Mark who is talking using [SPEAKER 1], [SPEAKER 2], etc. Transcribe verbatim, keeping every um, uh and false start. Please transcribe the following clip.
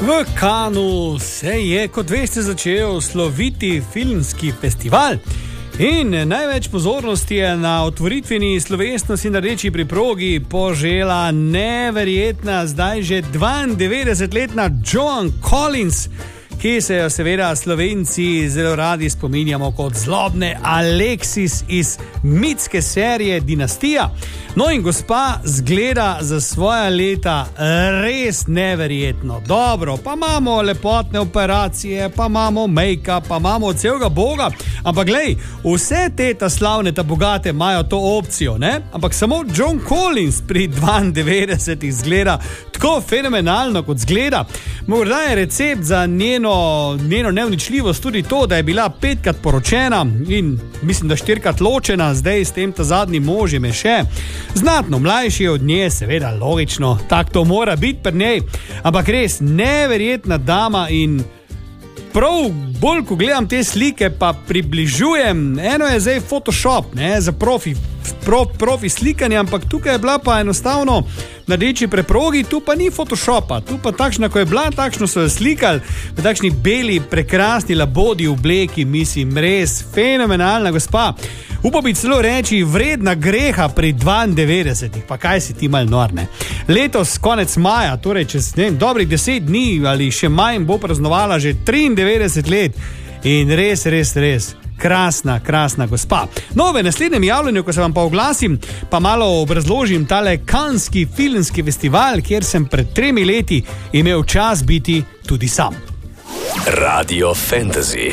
[SPEAKER 1] V Cannesu se je, kot veste, začel sloviti filmski festival in največ pozornosti je na otvoritveni slovesnosti na Rdeči preprogi požela neverjetna, zdaj že dvaindevetdesetletna Joan Collins, ki se jo seveda Slovenci zelo radi spominjamo kot zlobne Alexis iz mitske serije Dinastija. No in gospa zgleda za svoja leta res neverjetno dobro. Pa imamo lepotne operacije, pa imamo make-up, pa imamo celega boga. Ampak glej, vse te ta slavne, ta bogate imajo to opcijo, ne? Ampak samo Joan Collins pri dvaindevetdesetih zgleda tako fenomenalno, kot zgleda. Morda je recept za njeno, njeno neuničljivost tudi to, da je bila petkrat poročena in mislim, da štirikrat ločena, zdaj s tem ta zadnji možem je še znatno mlajši od nje, seveda logično, tako to mora biti pri njej, ampak res neverjetna dama in prav bolj, ko gledam te slike, pa približujem, eno je zdaj Photoshop, ne, za profi, pro, profi slikanje, ampak tukaj je bila pa enostavno na Rdeči preprogi, tu pa ni Photoshopa, tu pa takšna, ko je bila, takšno so jo slikali, v takšni beli, prekrasni labodi obleki, mislim, res fenomenalna gospa. Upam bi celo reči, vredna greha pri dvaindevetdesetih, pa kaj si ti mal nor, ne? Letos, konec maja, torej čez ne, dobrih deset dni ali še manj, bo praznovala že triindevetdeset let in res, res, res krasna, krasna gospa. No, v naslednjem javljanju, ko se vam pa oglasim, pa malo obrazložim tale Canneski filmski festival, kjer sem pred tremi leti imel čas biti tudi sam.
[SPEAKER 2] Radio Fantasy.